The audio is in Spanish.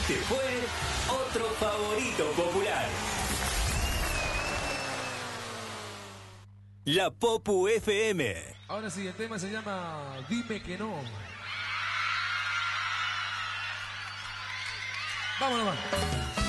Este fue otro favorito popular. La Popu FM. Ahora sí, el tema se llama Dime que no. Vámonos, man.